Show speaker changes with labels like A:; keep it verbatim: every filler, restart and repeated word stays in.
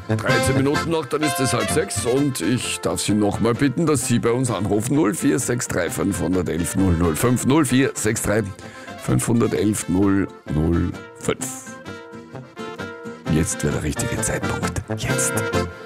A: dreizehn Minuten noch, dann ist es halb sechs und ich darf Sie nochmal bitten, dass Sie bei uns anrufen. null vier sechs drei fünf eins eins null null fünf null vier sechs drei fünf eins eins null null fünf. Jetzt wäre der richtige Zeitpunkt. Jetzt.